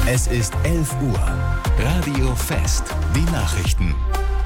Es ist 11 Uhr. Radio Fest. Die Nachrichten.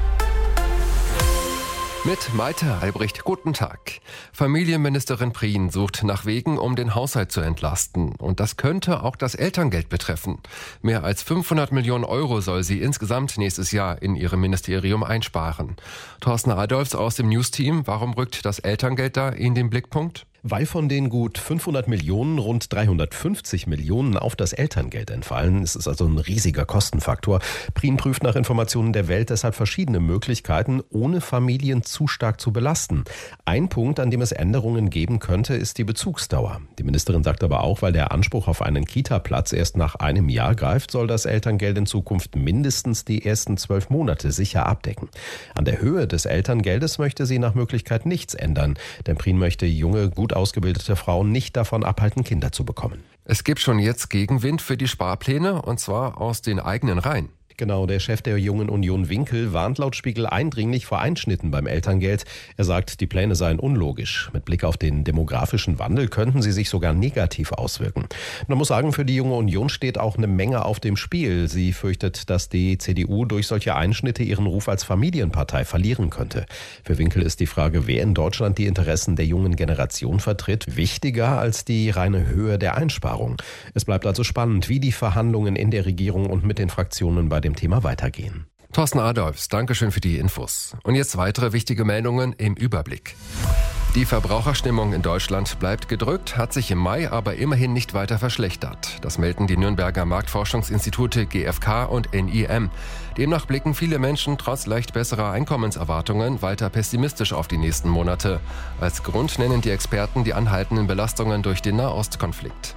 Mit Maite Albrecht, guten Tag. Familienministerin Prien sucht nach Wegen, um den Haushalt zu entlasten. Und das könnte auch das Elterngeld betreffen. Mehr als 500 Millionen Euro soll sie insgesamt nächstes Jahr in ihrem Ministerium einsparen. Thorsten Adolfs aus dem News-Team, warum rückt das Elterngeld da in den Blickpunkt? Weil von den gut 500 Millionen rund 350 Millionen auf das Elterngeld entfallen. Es ist also ein riesiger Kostenfaktor. Prien prüft nach Informationen der Welt deshalb verschiedene Möglichkeiten, ohne Familien zu stark zu belasten. Ein Punkt, an dem es Änderungen geben könnte, ist die Bezugsdauer. Die Ministerin sagt aber auch, weil der Anspruch auf einen Kita-Platz erst nach einem Jahr greift, soll das Elterngeld in Zukunft mindestens die ersten 12 Monate sicher abdecken. An der Höhe des Elterngeldes möchte sie nach Möglichkeit nichts ändern, denn Prien möchte junge, gut ausgebildete Frauen nicht davon abhalten, Kinder zu bekommen. Es gibt schon jetzt Gegenwind für die Sparpläne, und zwar aus den eigenen Reihen. Genau, der Chef der Jungen Union Winkel warnt laut Spiegel eindringlich vor Einschnitten beim Elterngeld. Er sagt, die Pläne seien unlogisch. Mit Blick auf den demografischen Wandel könnten sie sich sogar negativ auswirken. Man muss sagen, für die Junge Union steht auch eine Menge auf dem Spiel. Sie fürchtet, dass die CDU durch solche Einschnitte ihren Ruf als Familienpartei verlieren könnte. Für Winkel ist die Frage, wer in Deutschland die Interessen der jungen Generation vertritt, wichtiger als die reine Höhe der Einsparung. Es bleibt also spannend, wie die Verhandlungen in der Regierung und mit den Fraktionen bei dem Thema weitergehen. Thorsten Adolfs, Dankeschön für die Infos. Und jetzt weitere wichtige Meldungen im Überblick. Die Verbraucherstimmung in Deutschland bleibt gedrückt, hat sich im Mai aber immerhin nicht weiter verschlechtert. Das melden die Nürnberger Marktforschungsinstitute GfK und NIM. Demnach blicken viele Menschen trotz leicht besserer Einkommenserwartungen weiter pessimistisch auf die nächsten Monate. Als Grund nennen die Experten die anhaltenden Belastungen durch den Nahostkonflikt.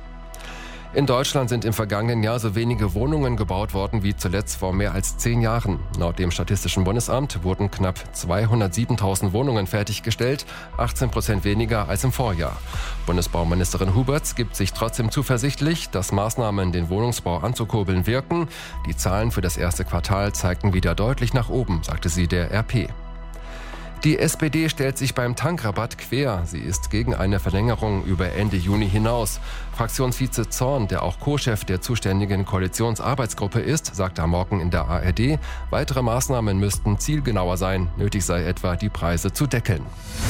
In Deutschland sind im vergangenen Jahr so wenige Wohnungen gebaut worden wie zuletzt vor mehr als 10 Jahren. Laut dem Statistischen Bundesamt wurden knapp 207.000 Wohnungen fertiggestellt, 18% weniger als im Vorjahr. Bundesbauministerin Huberts gibt sich trotzdem zuversichtlich, dass Maßnahmen, den Wohnungsbau anzukurbeln, wirken. Die Zahlen für das erste Quartal zeigten wieder deutlich nach oben, sagte sie der RP. Die SPD stellt sich beim Tankrabatt quer. Sie ist gegen eine Verlängerung über Ende Juni hinaus. Fraktionsvize Zorn, der auch Co-Chef der zuständigen Koalitionsarbeitsgruppe ist, sagte am Morgen in der ARD, weitere Maßnahmen müssten zielgenauer sein. Nötig sei etwa, die Preise zu deckeln.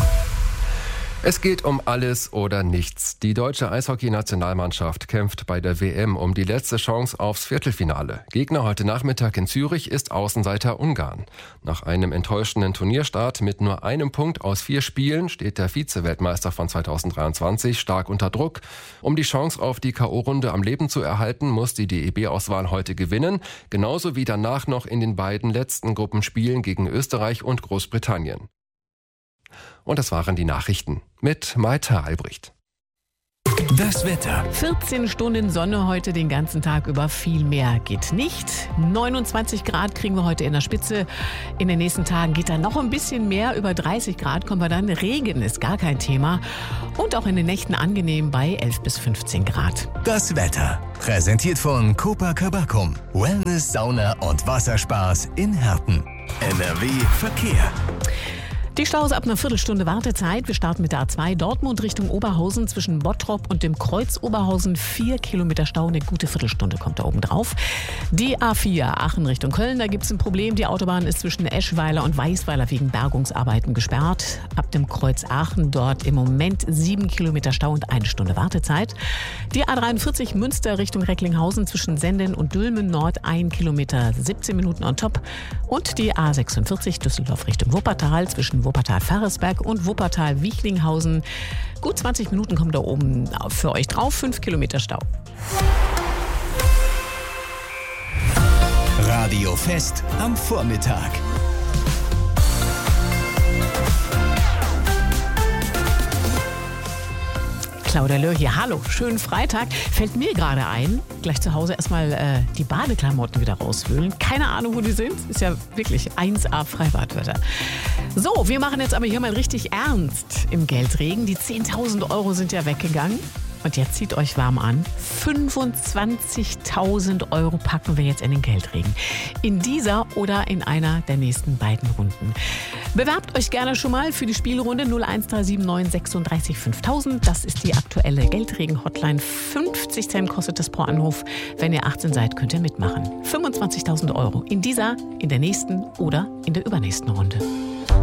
Es geht um alles oder nichts. Die deutsche Eishockey-Nationalmannschaft kämpft bei der WM um die letzte Chance aufs Viertelfinale. Gegner heute Nachmittag in Zürich ist Außenseiter Ungarn. Nach einem enttäuschenden Turnierstart mit nur einem Punkt aus 4 Spielen steht der Vize-Weltmeister von 2023 stark unter Druck. Um die Chance auf die K.O.-Runde am Leben zu erhalten, muss die DEB-Auswahl heute gewinnen. Genauso wie danach noch in den beiden letzten Gruppenspielen gegen Österreich und Großbritannien. Und das waren die Nachrichten mit Maite Albrecht. Das Wetter. 14 Stunden Sonne heute den ganzen Tag über, viel mehr geht nicht. 29 Grad kriegen wir heute in der Spitze. In den nächsten Tagen geht da noch ein bisschen mehr. Über 30 Grad kommen wir dann. Regen ist gar kein Thema. Und auch in den Nächten angenehm bei 11 bis 15 Grad. Das Wetter. Präsentiert von Copacabana. Wellness, Sauna und Wasserspaß in Herten. NRW Verkehr. Die Staus ab einer Viertelstunde Wartezeit. Wir starten mit der A2 Dortmund Richtung Oberhausen zwischen Bottrop und dem Kreuz Oberhausen. 4 Kilometer Stau, eine gute Viertelstunde kommt da oben drauf. Die A4 Aachen Richtung Köln, da gibt es ein Problem. Die Autobahn ist zwischen Eschweiler und Weißweiler wegen Bergungsarbeiten gesperrt. Ab dem Kreuz Aachen dort im Moment 7 Kilometer Stau und 1 Stunde Wartezeit. Die A43 Münster Richtung Recklinghausen zwischen Senden und Dülmen Nord 1 Kilometer 17 Minuten on top. Und die A46 Düsseldorf Richtung Wuppertal zwischen Wuppertal-Farresberg und Wuppertal-Wichlinghausen. Gut 20 Minuten kommen da oben für euch drauf, 5 Kilometer Stau. Radio Fest am Vormittag. Claudia Löhr hier. Hallo, schönen Freitag. Fällt mir gerade ein, gleich zu Hause erstmal die Badeklamotten wieder rauswühlen. Keine Ahnung, wo die sind. Ist ja wirklich 1A Freibadwetter. So, wir machen jetzt aber hier mal richtig ernst im Geldregen. Die 10.000 Euro sind ja weggegangen. Und jetzt zieht euch warm an. 25.000 Euro packen wir jetzt in den Geldregen. In dieser oder in einer der nächsten beiden Runden. Bewerbt euch gerne schon mal für die Spielrunde 01379 36 5000. Das ist die aktuelle Geldregen-Hotline. 50 Cent kostet es pro Anruf. Wenn ihr 18 seid, könnt ihr mitmachen. 25.000 € in dieser, in der nächsten oder in der übernächsten Runde.